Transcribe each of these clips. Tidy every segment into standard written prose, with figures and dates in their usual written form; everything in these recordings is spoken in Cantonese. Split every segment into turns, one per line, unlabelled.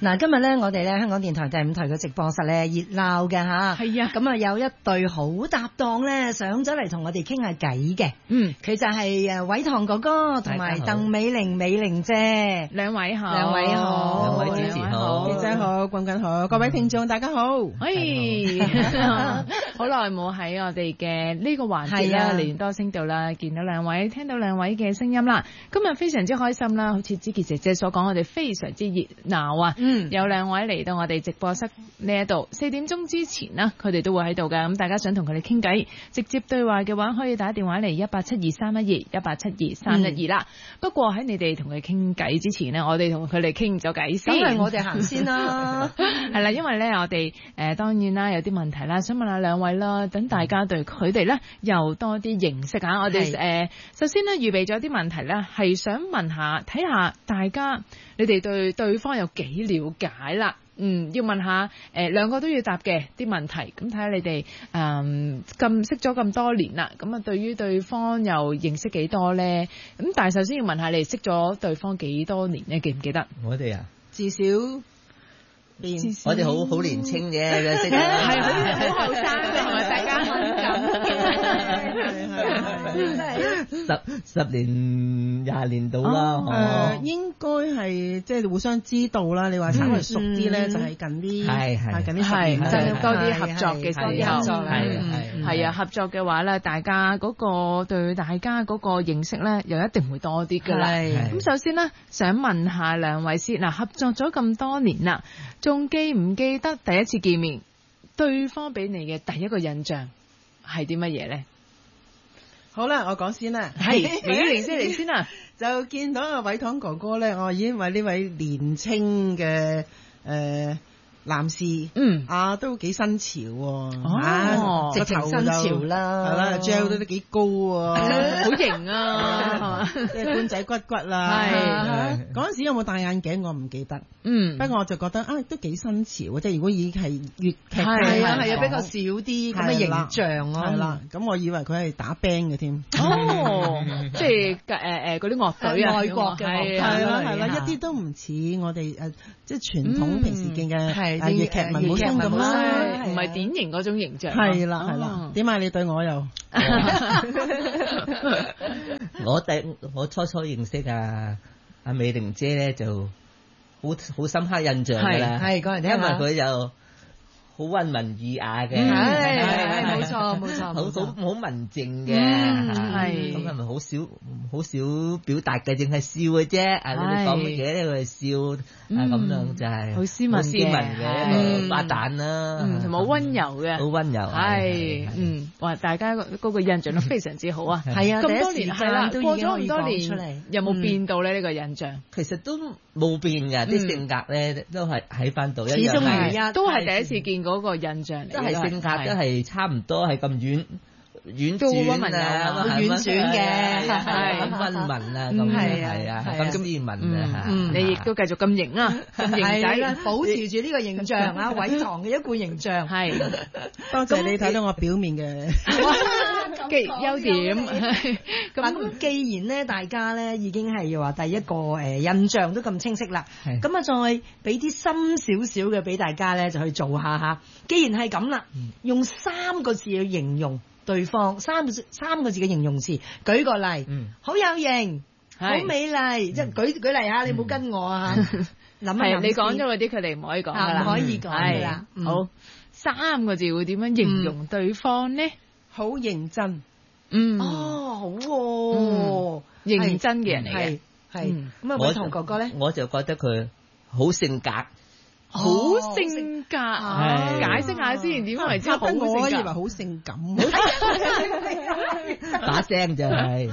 嗱，今日咧我哋咧香港電台第5台嘅直播室咧熱鬧嘅吓，
係啊，
咁啊有一對好搭檔咧上咗嚟同我哋傾下偈嘅，佢就係偉棠哥哥同埋鄧美玲美玲姐，
兩位好，
兩位好，
兩位主持好，
記者好，君君好，各位聽眾大家好，
好耐冇喺我哋嘅呢個環節啦，年多聲道啦，見到兩位，聽到兩位嘅聲音啦，今日非常之開心啦，好似子傑姐姐所講，我哋非常之熱鬧啊！有兩位嚟到我哋直播室呢一度，4點鐘之前啦，佢哋都會喺度㗎。咁大家想同佢哋傾偈，直接對話嘅話，可以打電話嚟1872312172啦。不過喺你哋同佢傾偈之前呢，我哋同佢哋傾咗偈先。
咁係我哋行先啦。
係啦，因為咧我哋當然啦有啲問題啦，想問下兩位啦，等大家對佢哋咧又多啲認識下。我哋首先咧預備咗啲問題咧，係想問下睇下大家你哋對對方有幾了解啦。要問下兩個都要答嘅啲問題，咁睇下你哋咁識咗咁多年啦，咁啊對於對方又認識幾多咧？咁但係首先要問下你哋識咗對方幾多年咧？記唔記得？
我哋啊，
至少
我哋好年青嘅，識
係好後生嘅，同埋大家敏感
10年20年到啦。
應該係即係互相知道啦。你話稍微熟啲咧，就係近啲近啲10年啦，
真係多啲合作嘅時候，係啊，合作嘅話咧，大家嗰個對大家嗰個認識咧，又一定會多啲㗎啦。咁首先咧，想問下兩位先嗱，合作咗咁多年啦，仲記唔記得第一次見面，對方俾你嘅第一個印象係啲乜嘢咧？
好啦，我講先啦。
係，美玲先嚟先啊！
就見到阿偉棠哥哥咧，我已經為呢位年青嘅男士，都幾新潮喎，
直情新潮啦，
係啦 ，gel 都幾高喎，
好型啊，
即係官仔骨骨啦。嗰陣時有冇戴眼鏡我唔記得，不過我就覺得都幾新潮，即係如果已經係粵劇
係啊，比較少啲咁嘅形象咯。
係啦，咁我以為佢係打 band 嘅添。
即係嗰啲樂隊啊，
外國嘅樂隊
係啦，一啲都唔似我哋即係傳統平時見嘅粵劇文武生咁啦，
唔係典型嗰種形象。
係啦，點解你對我又？
我初認識阿美玲姐咧，就好深刻印象㗎啦。
係講嚟聽下，
因為佢就好溫文爾雅嘅，
冇錯，
好文靜嘅，咁係咪好少表達嘅，淨係笑嘅啫。你講乜嘢咧，佢係笑，咁樣就係
好斯文
嘅一個花旦啦，
同埋好溫柔嘅，
好溫柔，
係，哇！大家嗰個印象都非常之好啊，
係啊，
咁多年係啦，過咗咁多年
出嚟，
有冇變到咧呢個印象？
其實都冇變㗎，啲性格咧都係喺翻度，
始終係
都係第一次見嗰個印象嚟，
都係性格都係差唔多，係咁婉轉啊，
好婉轉嘅，
咁溫文啊，咁係啊，咁斯文啊，
你亦都繼續咁型啊，咁型仔，
保持住呢個形象啊，偉棠嘅一貫形象
係。
多謝你睇到我表面嘅
優點。
咁既然咧，大家咧已經係話第一個印象都咁清晰啦，咁啊再俾啲深少少嘅俾大家咧，就去做下嚇。既然係咁啦，用3個字去形容對方，三個字嘅形容詞。舉個例，好有型，好美麗，即係舉例下，你冇跟我啊嚇。諗一諗，
你講咗嗰啲，佢哋唔可以講㗎啦，
唔可以講㗎啦。
好，3個字會點樣形容對方呢？
好認真。
好喎，
認真嘅人嚟嘅。
係。咁啊，偉棠哥哥咧，
我就覺得佢好性格。
好性格，解釋下先，點為之好性格？
我以為好性感，
把聲就係，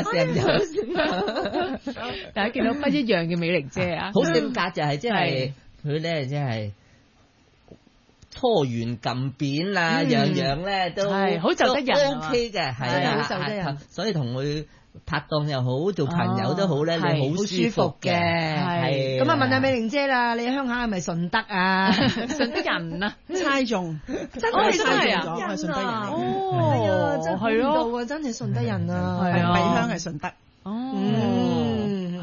大家見到不一樣嘅美玲姐啊！
好性格就係即係佢咧，即係搓圓撳扁啦，樣樣咧都
好就得人
OK 嘅，係啦，
好就得人，
所以同佢拍檔又好，做朋友都好咧，你好舒服嘅。係
咁啊，問下美玲姐啦，你鄉下係咪順德啊？
順德人啊，
猜中，
真係
猜中咗，係順德人。
哦，真係估唔到啊，真係順德人啊，
係米鄉係順德。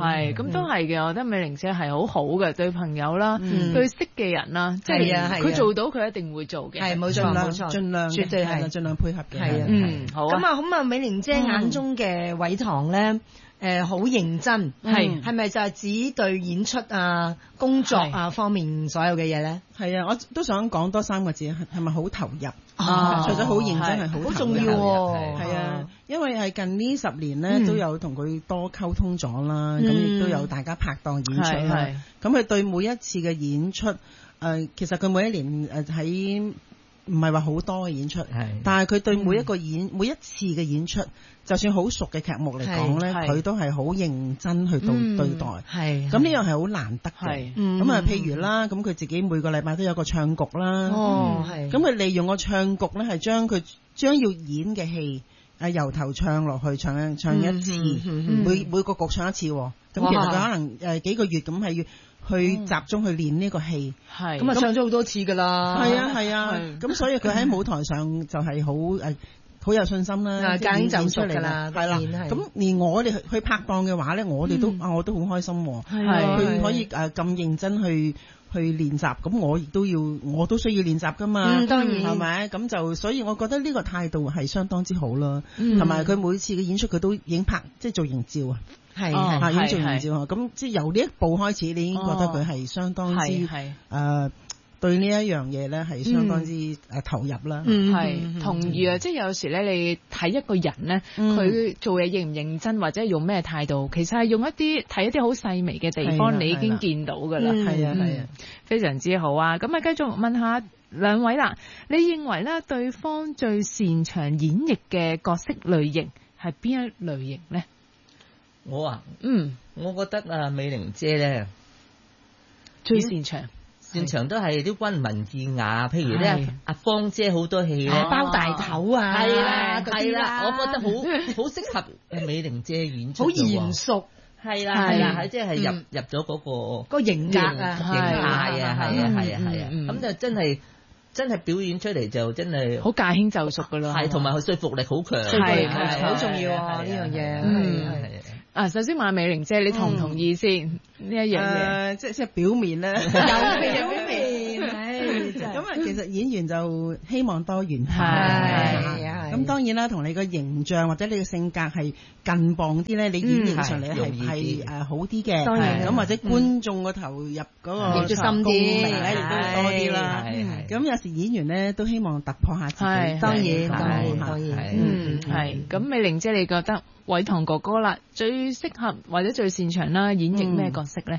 係咁都係嘅。我覺得美玲姐係好好嘅，對朋友啦，對識嘅人啦，即係佢做到佢一定會做嘅。
係冇錯冇錯，
盡量
絕對係
盡量配合嘅。
係啊，
好啊。
咁啊，美玲姐眼中嘅偉棠咧，好認真，係咪就係指對演出啊、工作啊方面所有嘅嘢咧？
係啊，我都想講多3個字，係咪好投入？除咗好認真，係好
重要喎。
係啊，因為係近呢10年咧，都有同佢多溝通咗啦，咁亦都有大家拍檔演出啦。咁佢對每一次嘅演出，其實佢每一年喺唔係話好多嘅演出，但係佢對每一次嘅演出，就算好熟嘅劇目嚟講咧，佢都係好認真去對待。係咁呢樣係好難得嘅。咁啊，譬如啦，咁佢自己每個禮拜都有個唱局啦。咁佢利用個唱局咧，係將佢將要演嘅戲由頭唱落去，唱一次，每個局唱一次。咁其實佢可能幾個月咁係要去集中去練呢個戲，
咁啊唱咗好多次㗎啦。
係啊，咁所以佢喺舞台上就係好有信心啦，
揀就出嚟啦。
係啦，咁連我哋去拍檔嘅話咧，我都好開心。佢可以咁認真去練習，咁我都需要練習㗎嘛。當然係咪？咁就所以我覺得呢個態度係相當之好啦。同埋佢每次嘅演出佢都已經拍，即係做營照啊。已經做營照啊。咁即係由呢一步開始，你已經覺得佢係相當之對呢一樣嘢咧係相當之投入啦。
係同意啊！即係有時咧，你睇一個人咧，佢做嘢認唔認真，或者用咩態度，其實係用睇一啲好細微嘅地方，你已經見到㗎啦。係啊，非常之好啊！咁啊，繼續問下兩位啦，你認為咧對方最擅長演繹嘅角色類型係邊一類型咧？
我覺得美玲姐咧
最擅長
都係啲溫文爾雅，譬如咧阿芳姐好多戲咧
包大頭啊，
係啦，我覺得好適合美玲姐演出，
好嚴肅，
係啦，即係入咗嗰個
型格啊，
形態啊，係啊，咁就真係表演出嚟就真係
好駕輕就熟噶咯，
係同埋佢說服力好強，
係好重要啊呢樣嘢。
首先問下美玲姐，你同唔同意先呢一樣嘢？
即係表面咧，
有表面。
咁啊，其實演員就希望多元化。咁當然啦，同你個形象或者你嘅性格係近磅啲咧，你演繹上嚟係好啲嘅。當然，咁或者觀眾個投入嗰個
深啲
咧，亦都會多啲啦。咁有時演員咧都希望突破下自己。
當然。
係。咁美玲姐，你覺得偉棠哥哥啦，最適合或者最擅長啦演繹咩角色咧？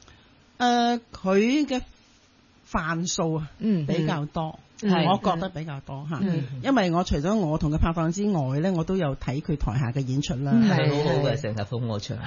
佢嘅範數比較多，我覺得比較多嚇。因為我除咗我同佢拍檔之外咧，我都有睇佢台下嘅演出啦，
係好好嘅，成日捧我場。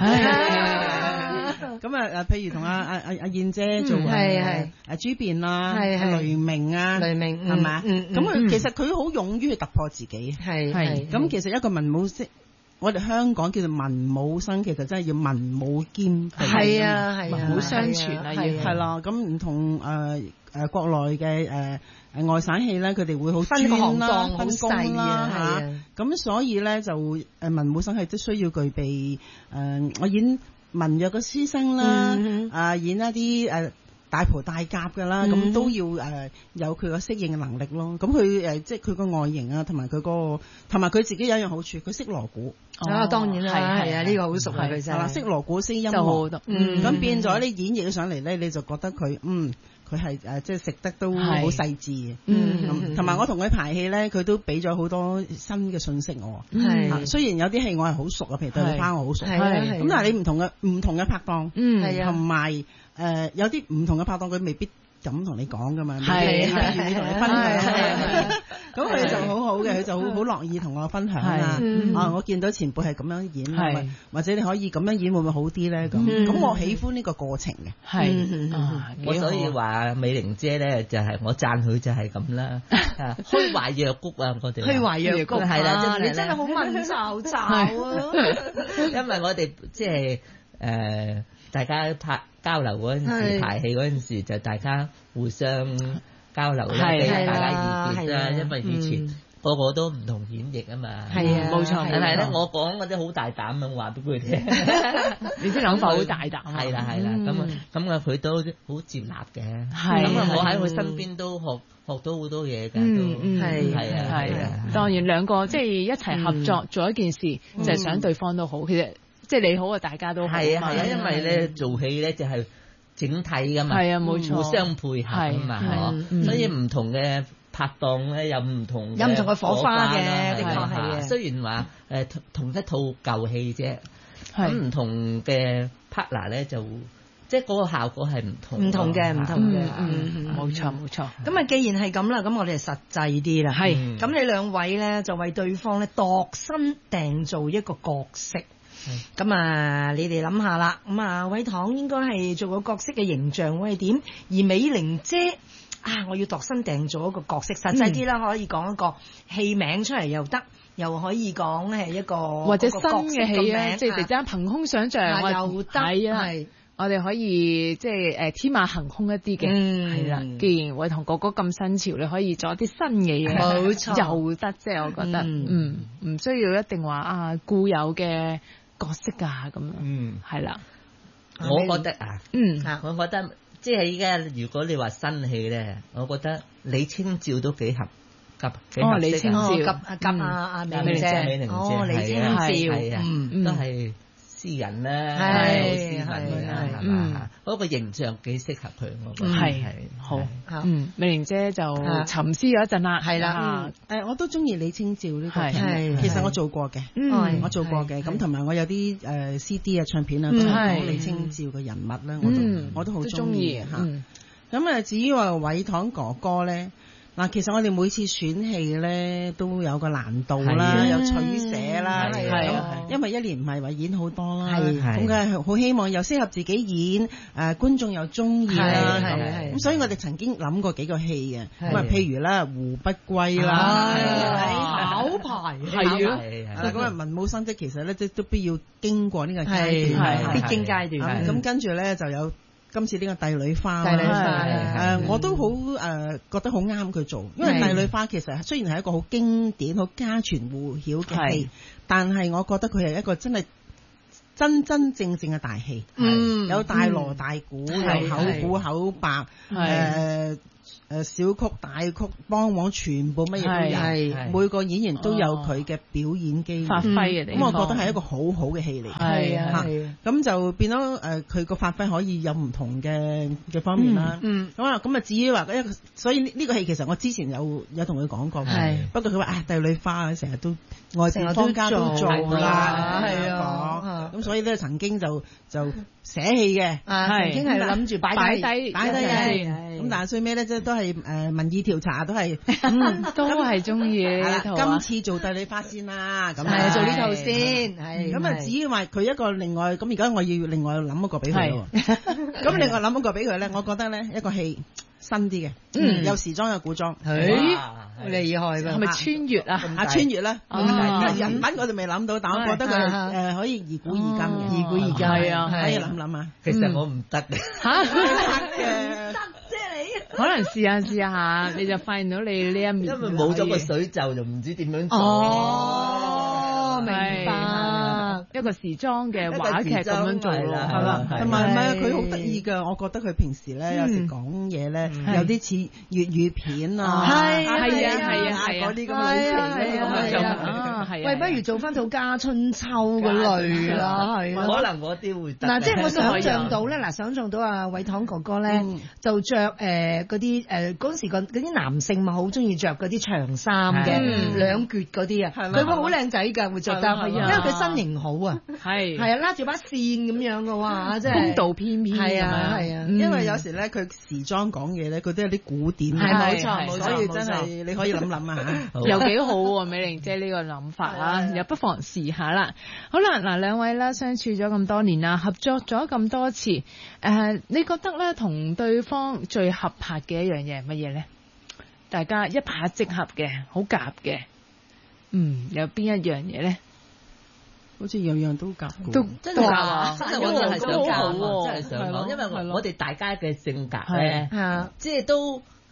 咁譬如同阿燕姐做朱弁啦，雷鳴啊，係嘛？咁佢其實佢好勇於去突破自己。係咁，其實一個文武識。我哋香港叫做文武生，其實真係要文武兼備，
係啊，
文武相傳啊，
係啦。咁唔同國內嘅外省戲咧，佢哋會好專啦、分工啦嚇。咁所以咧就文武生係都需要具備我演文弱嘅書生啦，演一啲大袍大甲㗎啦，咁都要有佢個適應嘅能力咯。咁佢即係佢個外形啊，同埋佢自己有一樣好處，佢識鑼鼓。
當然啦，係啊，呢個好熟啊，佢真係識
鑼鼓、識音樂。咁變咗你演繹上嚟咧，你就覺得佢係即係食得都好細緻嘅。同埋我同佢排戲咧，佢都俾咗好多新嘅信息我。雖然有啲戲我係好熟啊，譬如對花我好熟。咁但係你唔同嘅拍檔，同埋有啲唔同嘅拍檔，佢未必咁同你講噶嘛，願意同你分享。咁佢就好好嘅，佢就好樂意同我分享啊！我見到前輩係咁樣演，或者你可以咁樣演會唔會好啲咧？咁我喜歡呢個過程嘅。
我所以話美玲姐咧，就係我讚佢就係咁啦。虛懷若谷啊！我哋
虛懷若谷
係啦，
你真係好文縐縐啊！
因為我哋即係大家交流嗰陣時，排戲嗰陣時就大家互相交流啦，俾大家意見啦。因為以前個個都唔同演繹啊嘛。
係啊，
冇錯。
但係咧，我講嗰啲好大膽咁話俾佢聽，
你啲諗法好大膽。
係啦，咁啊，佢都好接納嘅。
係。
咁啊，我喺佢身邊都學到好多嘢㗎。係啊。
當然兩個即係一齊合作做一件事，就係想對方都好。其實即係你好啊，大家都好。
係啊，因為咧做戲咧就係整體㗎嘛。係啊，冇錯。互相配合㗎嘛，所以唔同嘅拍檔咧有唔同嘅
火花嘅，的確係嘅。
雖然話同一套舊戲啫，咁唔同嘅 partner 咧就即係嗰個效果係唔同嘅，
冇錯。
咁啊，既然係咁啦，咁我哋就實際啲啦。係，咁你兩位咧就為對方咧度身訂造一個角色。咁啊，你哋諗下啦。咁啊，偉棠應該係做個角色嘅形象會係點？而美玲姐我要度身訂造一個角色，實際啲啦，可以講一個戲名出嚟又得，又可以講係一個
或者新嘅戲啊，即係突然間憑空想像
又得。係
我哋可以即係天馬行空一啲嘅，係啦。既然偉棠哥哥咁新潮，你可以做一啲新嘅嘢，
冇錯，
又得。即係我覺得，唔需要一定話固有嘅角色咁樣，係啦。
我覺得我覺得。即係依家，如果你話新戲咧，我覺得李清照都幾合適。
李清照
夾阿美玲姐，
李清照都係詩人啦，詩人啦，係嘛？嗰個形象幾適合佢，我覺得係
好。美玲姐就沉思咗一陣啦，
係啦。
我都中意李清照呢個劇目，其實我做過嘅，我做過嘅。咁同埋我有啲CD 啊唱片啊，都係李清照嘅人物啦，我都好中意嚇。咁啊，至於話偉棠哥哥咧。嗱，其實我哋每次選戲咧都有個難度啦，有取捨啦，因為一年唔係話演好多啦，咁嘅好希望又適合自己演，觀眾又中意啦，咁所以我哋曾經諗過幾個戲嘅，咁啊譬如啦《胡不歸》啦，
考牌
係啊，
咁啊文武生即其實咧都必要經過呢個階段，
必經階段，
咁跟住咧就有。今次呢個帝女花，我都好覺得好啱佢做，因為帝女花其實雖然係一個好經典、好家傳戶曉嘅戲，但係我覺得佢係一個真係真正嘅大戲，有大鑼大鼓，有口鼓口白，小曲大曲梆簧全部乜嘢都有，每個演員都有佢嘅表演機會
發揮嘅地方，
咁我覺得係一個好好嘅戲嚟，咁就變咗佢個發揮可以有唔同嘅方面啦。咁啊至於話所以呢個戲其實我之前有同佢講過，不過佢話帝女花成日都外地坊間都做啦，咁所以咧曾經就寫戲嘅，
曾經係諗住擺低
嘅，咁但係最尾咧即都係民意調查都係
都係中意。
今次做帝女花先啦，咁
做呢套先，
咁啊至於話佢一個另外咁而家我要另外諗一個俾佢咯，咁另外諗一個俾佢咧，我覺得咧一個戲新啲嘅，有時裝有古裝，
厲害㗎，
係咪穿越啊？
穿越啦，人物我就未諗到，但我覺得佢可以以古而今嘅，
以古而今
係啊，
可以諗啊。
其實我唔得嘅，
得啫你，
可能試下，你就發現到你呢一面，
因為冇咗個水袖就唔知點樣做。
哦，明白。
一個時裝嘅話劇咁樣做咯，係嘛？
同埋唔係佢好得意㗎，我覺得佢平時咧有時講嘢咧有啲似粵語片啊，
係
嗰啲咁
喂，不如做翻套家春秋嗰類啦，係
可能嗰啲會得。
嗱，即係我想像到咧，想像到阿偉棠哥哥咧就着嗰啲嗰陣時嗰啲男性咪好中意着嗰啲長衫嘅兩橛嗰啲啊，佢會好靚仔㗎，會着得，因為佢身形好啊，係啊，拉住把線咁樣嘅哇，真係
風度翩翩，
係啊，
因為有時咧佢時裝講嘢咧，佢都有啲古典，
係冇錯，
所以真係你可以諗啊，
又幾好喎，美玲姐呢個諗法啊，又不妨試下啦。好啦，嗱兩位啦，相處咗咁多年啦，合作咗咁多次，你覺得咧同對方最合拍嘅一樣嘢係乜嘢咧？大家一拍即合嘅，好夾嘅，有邊一樣嘢咧？
好似樣樣都夾，
都
夾啊！
真係我真係想講，真係想講，因為我哋大家嘅性格咧，即係都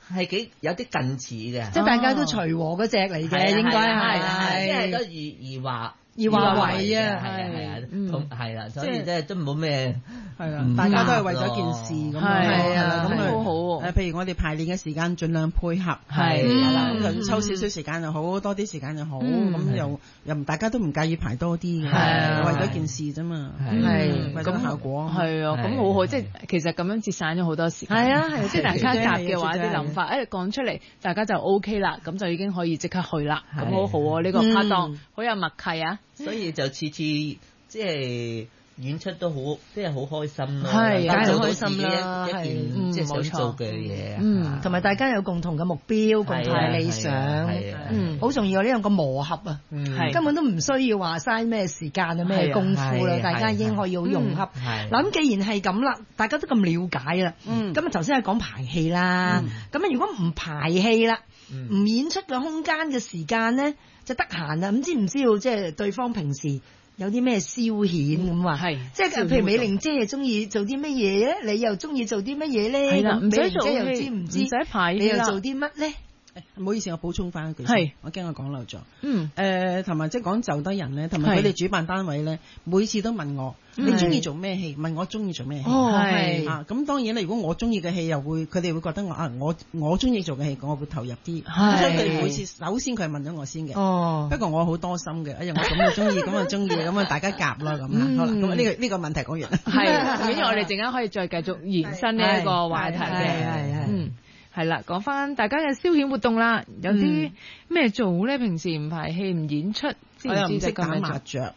係幾有啲近似嘅，
即係大家都隨和嗰隻嚟嘅，應該係，
即係都易話
為啊，
係啊，係啦，所以即係都冇咩
係啊，大家都係為咗件事咁
係
啊，咁
好好
譬如我哋排練嘅時間盡量配合，
係
啦，咁抽少少時間又好，多啲時間又好，咁又大家都唔介意排多啲嘅，為咗件事啫嘛，
係
為咗效果，
係啊，咁好好，即係其實咁樣節省咗好多時間，係啊，即係大家夾嘅話啲諗法，講出嚟，大家就 OK 啦，咁就已經可以即刻去啦，咁好好啊，呢個拍檔好有默契啊！
所以就次即係演出都好，即係好開心咯，
係梗係
做到
開心啦，
一件即係想做嘅嘢，
同埋大家有共同嘅目標、共同嘅理想，好重要呢兩個磨合啊，根本都唔需要話嘥咩時間啊、咩功夫啦，大家已經可以好融洽。嗱咁既然係咁啦，大家都咁了解啦，咁啊頭先係講排戲啦，咁啊如果唔排戲啦，唔演出嘅空間嘅時間咧，就得閒啦。咁知唔知道即係對方平時有啲咩消遣咁話？係即係譬如美玲姐係中意做啲乜嘢咧？你又中意做啲乜嘢咧？咁美玲姐又知唔知？
唔使排，
你又做啲乜咧？
唔好意思，我補充翻一句，
係
我驚我講漏咗。同埋即係講就得人咧，同埋佢哋主辦單位咧，每次都問我你中意做咩戲？問我中意做咩戲？
係
啊，咁當然啦，如果我中意嘅戲，又會佢哋會覺得我中意做嘅戲，我會投入啲。所以佢哋每次首先佢係問咗我先嘅。不過我好多心嘅，哎呀我咁就中意，咁就中意，咁啊大家夾啦咁。好啦，咁呢個問題講完。
係，因為我哋陣間可以再繼續延伸呢一個話題嘅。係啦，講翻大家嘅消遣活動啦，有啲咩做咧？平時唔排戲唔演出，
我又唔識打麻雀。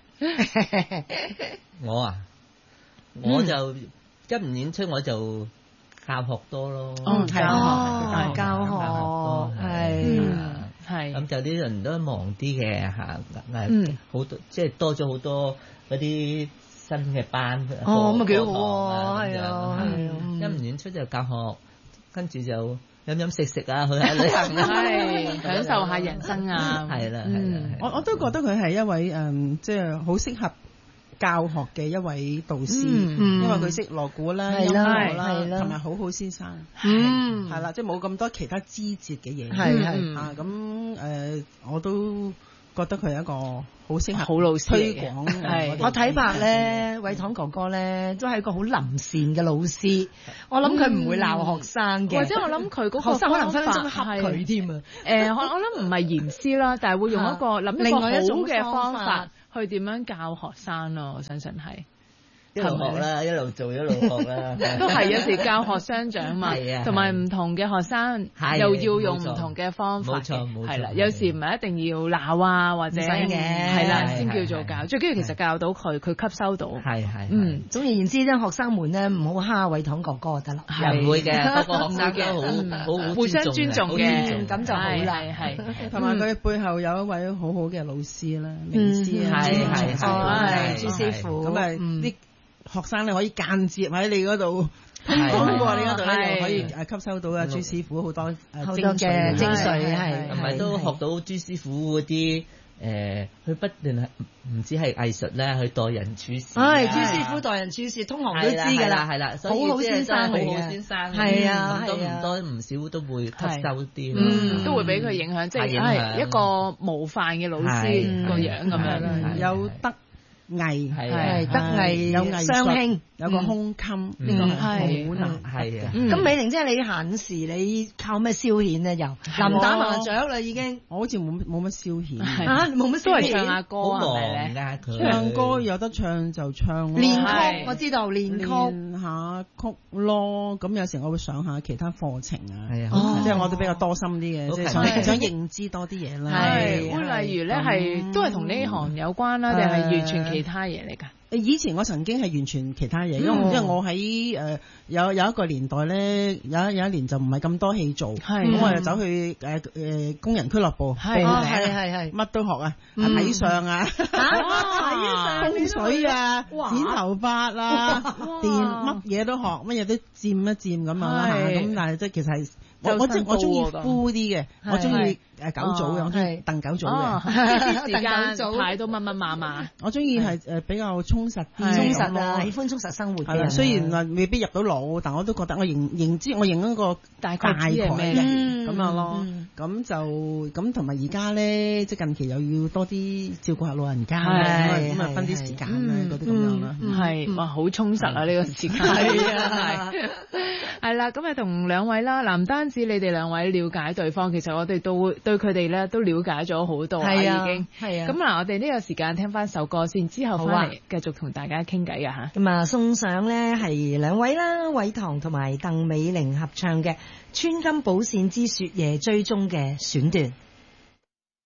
我就一唔演出我就教學多咯。
教學係
咁就啲人都忙啲嘅嚇，好多即係多咗好多嗰啲新嘅班。
咁啊幾好喎，係啊，
一唔演出就教學。跟住就飲食啊，去下旅行啊，
享受下人生啊，
係啦，
我都覺得佢係一位即係好適合教學嘅一位導師，因為佢識鑼鼓啦、音樂啦，同埋好先生，係啦，即係冇咁多其他枝節嘅嘢，咁我都覺得佢係一個好適合
好老師
推廣。
我睇白咧，偉棠哥哥咧都係一個好臨善嘅老師。我諗佢唔會鬧學生嘅，
或者我諗佢嗰個
學生可能分分鐘恰佢添啊。
我諗唔係嚴師啦，但係會用一個諗一個好嘅方法去點樣教學生咯。我相信係。
一路學啦，一路做一路學啦，
都係有時教學相長嘛，同埋唔同嘅學生又要用唔同嘅方法，
冇錯，
係啦，有時唔係一定要鬧啊，或者係啦先叫做教，最緊要其實教到佢吸收到，
總而言之咧，學生們咧唔好蝦偉棠哥哥就得啦，
唔會嘅，個個學生都好
互相尊重嘅，
咁就好啦，
係，
同埋佢背後有一位好好嘅老師啦，名師
係朱師傅，
咁啊啲學生咧可以間接喺你嗰度通過你嗰度咧，就可以吸收到朱師傅好多
嘅精髓，係
同埋都學到朱師傅嗰啲佢不斷係唔止係藝術咧，佢待人處事。
朱師傅待人處事，通行都知㗎啦，
係啦，
好好先生嚟嘅，
好好先生，
係啊，
唔多唔少都會吸收啲，
都會俾佢影響，即係一個模範嘅老師個樣咁樣啦，
有德藝
係德藝
有藝
雙馨，
有個胸襟，呢個係好難
係啊。
咁美玲姐你閒時你靠咩消遣咧？又唔打麻雀啦已經，
我好似冇乜消遣
冇乜消遣，
都係唱下歌
好忙
啊，
唱歌有得唱就唱咯，
練曲我知道練
下曲咯。咁有時我會上下其他課程啊，即係我都比較多心啲嘅，即係想認知多啲嘢啦。
係，會例如咧係都係同呢行有關啦，定係完全其他嘢嚟㗎？
以前我曾經係完全其他嘢，因為我喺有一個年代咧，有一年就唔係咁多戲做，咁我就走去工人俱樂部報名，係乜都學啊，睇相啊，風水啊，剪頭髮啊，電乜嘢都學，乜嘢都佔一佔咁啊，咁但係即係其實係我中意敷啲嘅，我中意九組嘅，我中意燉九組嘅。
時間排到密密麻麻。
我中意係比較充實啲，
充實啊，喜歡充實生活嘅人。
雖然話未必入到腦，但我都覺得我認知，我認一個大概嘅咁樣咯。咁同埋而家咧，即係近期又要多啲照顧下老人家，咁啊分啲時間啊嗰啲咁樣啦。
係哇，好充實啊！呢個時間係啦，咁啊同兩位啦，唔單止你哋兩位了解對方，其實我哋都對佢哋咧都了解咗好多啦，已經係啊。咁嗱，我哋呢個時間聽翻首歌先，之後翻嚟繼續同大家傾偈啊嚇。
咁啊，送上咧係兩位啦，偉棠同埋鄧美玲合唱嘅《穿金寶線之雪夜追蹤》嘅選段。